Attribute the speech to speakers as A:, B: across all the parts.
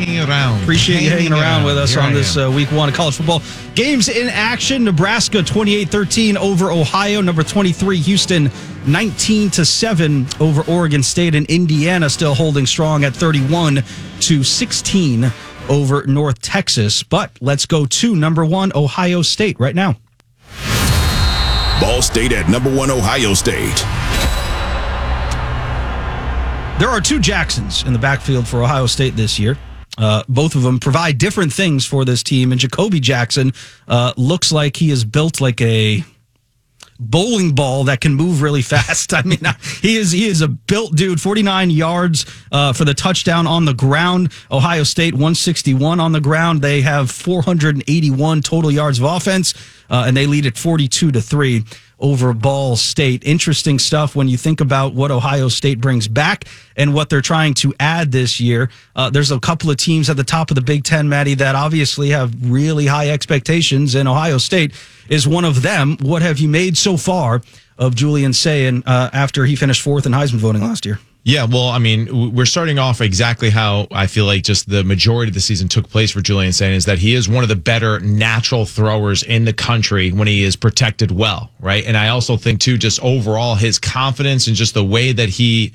A: hanging around.
B: Appreciate you hanging around with us on this week 1 of college football. Games in action. Nebraska 28-13 over Ohio. Number 23, Houston 19-7 over Oregon State. And Indiana still holding strong at 31-16 over North Texas. But let's go to number 1, Ohio State right now.
C: Ball State at number 1, Ohio State.
B: There are 2 Jacksons in the backfield for Ohio State this year. Both of them provide different things for this team. And Jacoby Jackson looks like he is built like a bowling ball that can move really fast. I mean, he is a built dude. 49 yards for the touchdown on the ground. Ohio State 161 on the ground. They have 481 total yards of offense, and they lead at 42-3 over Ball State. Interesting stuff when you think about what Ohio State brings back and what they're trying to add this year. There's a couple of teams at the top of the Big Ten, Maddie, that obviously have really high expectations, and Ohio State is one of them. What have you made so far of Julian Sayin after he finished 4th in Heisman voting last year?
A: Yeah, well, I mean, we're starting off exactly how I feel like just the majority of the season took place for Julian Sayin, is that he is one of the better natural throwers in the country when he is protected well, right? And I also think, too, just overall his confidence and just the way that he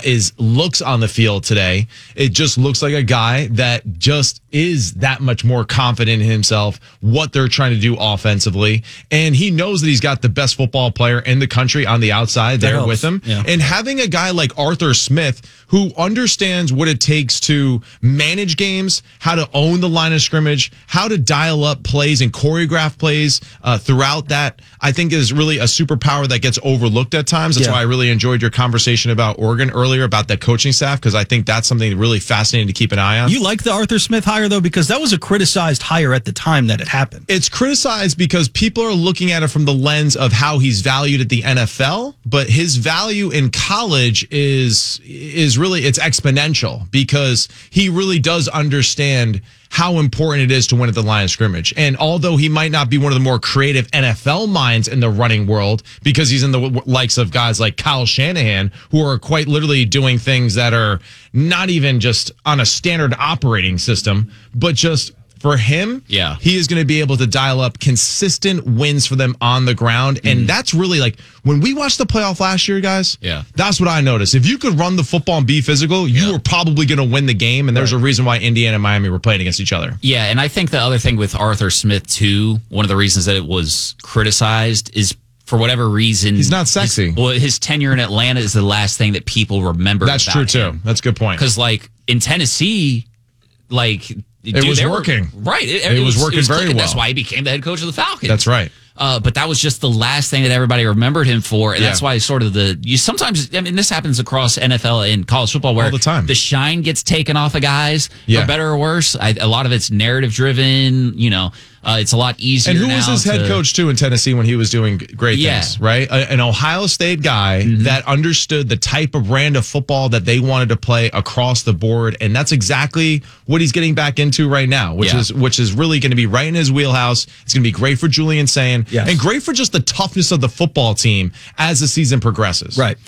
A: looks on the field today, it just looks like a guy that just is that much more confident in himself, what they're trying to do offensively. And he knows that he's got the best football player in the country on the outside there with him. Yeah. And having a guy like Arthur Smith, who understands what it takes to manage games, how to own the line of scrimmage, how to dial up plays and choreograph plays throughout that, I think is really a superpower that gets overlooked at times. That's why I really enjoyed your conversation about Oregon earlier, about that coaching staff, because I think that's something really fascinating to keep an eye on.
B: You like the Arthur Smith hire, though, because that was a criticized hire at the time that it happened.
A: It's criticized because people are looking at it from the lens of how he's valued at the NFL, but his value in college is really, it's exponential, because he really does understand how important it is to win at the line of scrimmage. And although he might not be one of the more creative NFL minds in the running world, because he's in the likes of guys like Kyle Shanahan, who are quite literally doing things that are not even just on a standard operating system, but just for him, he is going to be able to dial up consistent wins for them on the ground. And that's really, like, when we watched the playoff last year, guys, that's what I noticed. If you could run the football and be physical, you were probably going to win the game. And there's a reason why Indiana and Miami were playing against each other.
D: Yeah, and I think the other thing with Arthur Smith, too, one of the reasons that it was criticized is, for whatever reason,
A: he's not sexy.
D: His tenure in Atlanta is the last thing that people remember.
A: That's true, too. That's a good point.
D: Because, like, in Tennessee, like,
A: it was working.
D: Right.
A: It was working very well.
D: That's why he became the head coach of the Falcons.
A: That's right.
D: But that was just the last thing that everybody remembered him for. And that's why sort of sometimes, I mean, this happens across NFL and college football where
A: all the time.
D: The shine gets taken off of guys, for better or worse. A lot of it's narrative driven, it's a lot easier.
A: And who was his head coach, too, in Tennessee when he was doing great things, right? An Ohio State guy that understood the type of brand of football that they wanted to play across the board. And that's exactly what he's getting back into right now, which is really going to be right in his wheelhouse. It's going to be great for Julian Sayin and great for just the toughness of the football team as the season progresses.
B: Right.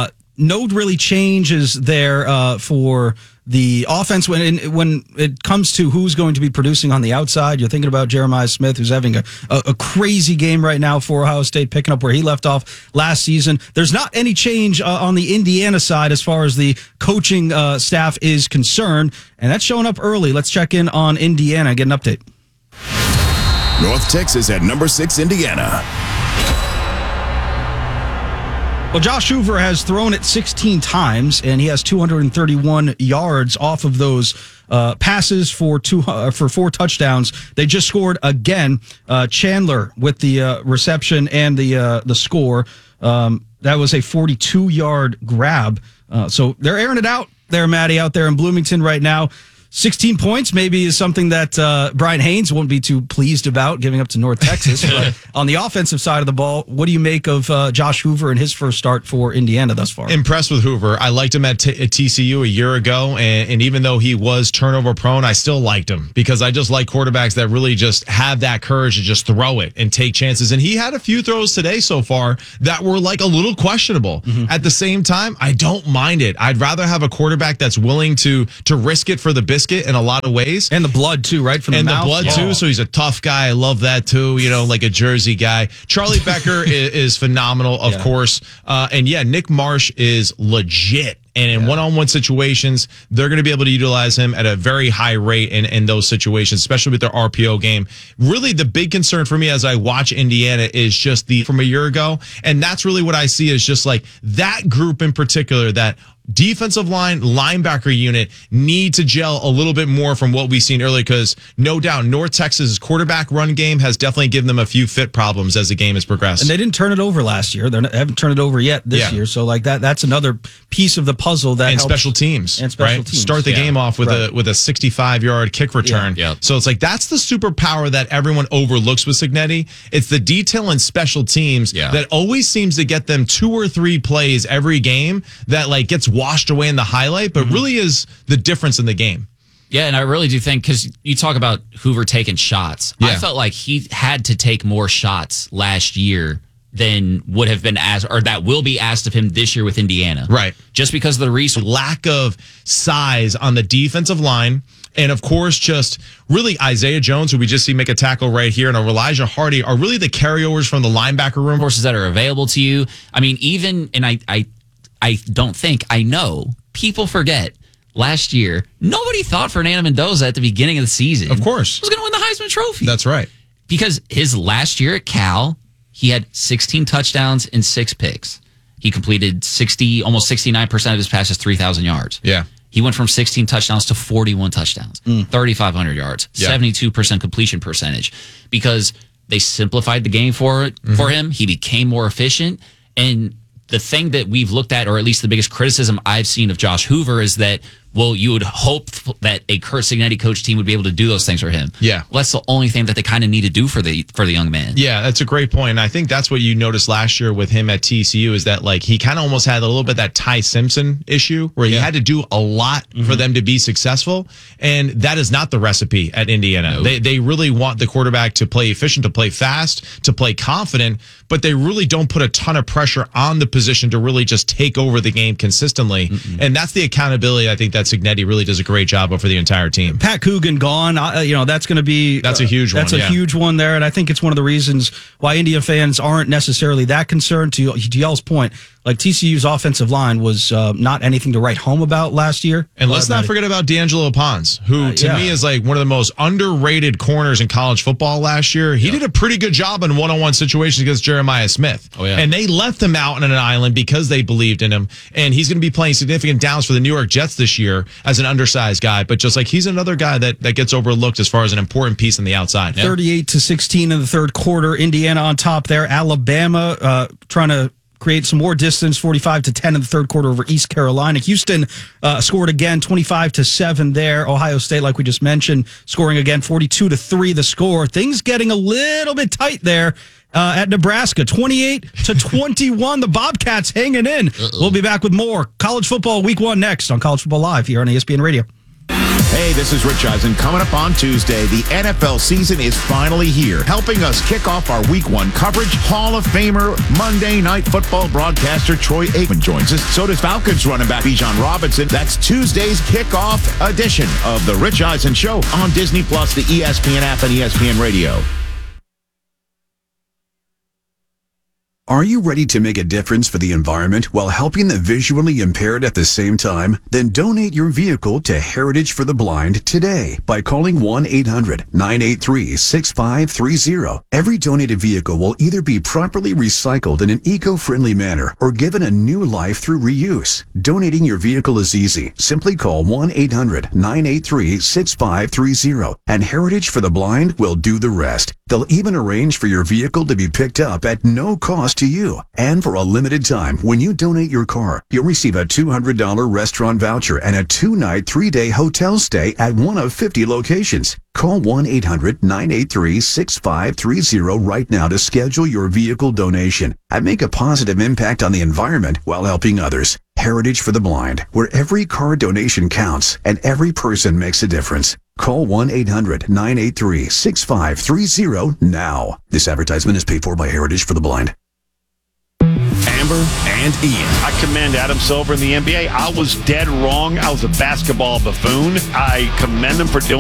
B: No really changes there for the offense when it comes to who's going to be producing on the outside. You're thinking about Jeremiah Smith, who's having a crazy game right now for Ohio State, picking up where he left off last season. There's not any change on the Indiana side as far as the coaching staff is concerned, and that's showing up early. Let's check in on Indiana, get an update.
C: North Texas at number 6, Indiana.
B: Well, Josh Hoover has thrown it 16 times, and he has 231 yards off of those passes for 4 touchdowns. They just scored again. Chandler with the reception and the score. That was a 42-yard grab. So they're airing it out there, Maddie, out there in Bloomington right now. 16 points maybe is something that Brian Haynes won't be too pleased about giving up to North Texas. But on the offensive side of the ball, what do you make of Josh Hoover and his first start for Indiana thus far?
A: Impressed with Hoover. I liked him at TCU a year ago, and even though he was turnover prone, I still liked him because I just like quarterbacks that really just have that courage to just throw it and take chances. And he had a few throws today so far that were like a little questionable. At the same time, I don't mind it. I'd rather have a quarterback that's willing to risk it for the biscuit Biscuit in a lot of ways.
B: And the blood, too, right? From the mouth.
A: And the blood, too. So he's a tough guy. I love that, too. Like a Jersey guy. Charlie Becker is phenomenal, of course. And Nick Marsh is legit. And in one-on-one situations, they're going to be able to utilize him at a very high rate in those situations, especially with their RPO game. Really, the big concern for me as I watch Indiana is just from a year ago. And that's really what I see is just like that group in particular, that defensive line, linebacker unit need to gel a little bit more from what we've seen earlier, because no doubt North Texas' quarterback run game has definitely given them a few fit problems as the game has progressed.
B: And they didn't turn it over last year. They haven't turned it over yet this year. So like that's another piece of the puzzle that helps.
A: Special teams. Teams. Start the game off with a 65-yard kick return.
D: Yeah.
A: So it's like that's the superpower that everyone overlooks with Cignetti. It's the detail in special teams that always seems to get them 2 or 3 plays every game that like gets washed away in the highlight, but really is the difference in the game.
D: Yeah, and I really do think, because you talk about Hoover taking shots. I felt like he had to take more shots last year than would have been asked, or that will be asked of him this year with Indiana.
A: Right.
D: Just because of the
A: lack of size on the defensive line. And of course, just really Isaiah Jones, who we just see make a tackle right here, and Elijah Hardy are really the carryovers from the linebacker room.
D: Forces that are available to you. I mean, I don't think, I know, people forget last year, nobody thought Fernando Mendoza at the beginning of the season,
A: of course,
D: was going to win the Heisman Trophy.
A: That's right.
D: Because his last year at Cal, he had 16 touchdowns and 6 picks. He completed almost 69% of his passes, 3,000 yards.
A: Yeah.
D: He went from 16 touchdowns to 41 touchdowns, 3,500 yards, 72% completion percentage, because they simplified the game for him. He became more efficient. And the thing that we've looked at, or at least the biggest criticism I've seen of Josh Hoover, is that, well, you would hope that a Curt Cignetti coach team would be able to do those things for him.
A: Yeah.
D: Well, that's the only thing that they kind of need to do for the young man.
A: Yeah, that's a great point. And I think that's what you noticed last year with him at TCU, is that like he kind of almost had a little bit that Ty Simpson issue where he had to do a lot for them to be successful. And that is not the recipe at Indiana. Nope. They really want the quarterback to play efficient, to play fast, to play confident, but they really don't put a ton of pressure on the position to really just take over the game consistently. And that's the accountability I think that Cignetti really does a great job of for the entire team.
B: Pat Coogan gone, that's going to be...
A: That's a huge one.
B: That's a huge one there, and I think it's one of the reasons why India fans aren't necessarily that concerned. To y'all's point, like TCU's offensive line was not anything to write home about last year.
A: And let's not forget about D'Angelo Pons, who to me is like one of the most underrated corners in college football last year. He did a pretty good job in one-on-one situations against Jeremiah Smith. And they left him out on an island because they believed in him. And he's going to be playing significant downs for the New York Jets this year as an undersized guy. But just like he's another guy that gets overlooked as far as an important piece on the outside.
B: 38-16 in the third quarter. Indiana on top there. Alabama trying to create some more distance, 45-10 in the third quarter over East Carolina. Houston scored again, 25-7 there. Ohio State, like we just mentioned, scoring again, 42-3 the score. Things getting a little bit tight there at Nebraska, 28-21. The Bobcats hanging in. We'll be back with more college football week 1 next on College Football Live here on ESPN Radio.
C: Hey, this is Rich Eisen. Coming up on Tuesday, the NFL season is finally here. Helping us kick off our Week 1 coverage, Hall of Famer, Monday Night Football broadcaster Troy Aikman joins us. So does Falcons running back Bijan Robinson. That's Tuesday's kickoff edition of the Rich Eisen Show on Disney+, the ESPN app, and ESPN Radio.
E: Are you ready to make a difference for the environment while helping the visually impaired at the same time? Then donate your vehicle to Heritage for the Blind today by calling 1-800-983-6530. Every donated vehicle will either be properly recycled in an eco-friendly manner or given a new life through reuse. Donating your vehicle is easy. Simply call 1-800-983-6530 and Heritage for the Blind will do the rest. They'll even arrange for your vehicle to be picked up at no cost to you. And for a limited time, when you donate your car, you'll receive a $200 restaurant voucher and a 2-night, 3-day hotel stay at one of 50 locations. Call 1-800-983-6530 right now to schedule your vehicle donation and make a positive impact on the environment while helping others. Heritage for the Blind, where every car donation counts and every person makes a difference. Call 1-800-983-6530 now. This advertisement is paid for by Heritage for the Blind.
F: Silver and Ian.
G: I commend Adam Silver in the NBA. I was dead wrong. I was a basketball buffoon. I commend him for doing